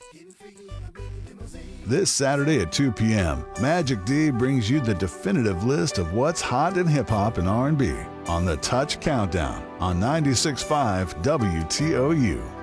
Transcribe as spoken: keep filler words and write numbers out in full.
This Saturday at two p.m., Magic D brings you the definitive list of what's hot in hip-hop and R and B on the Touch Countdown on ninety-six point five W T O U.